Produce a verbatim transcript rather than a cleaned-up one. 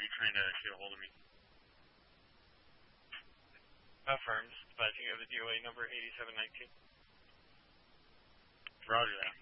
you trying to get a hold of me? Affirms. Dispatching of the D O A number eighty-seven nineteen. Roger that.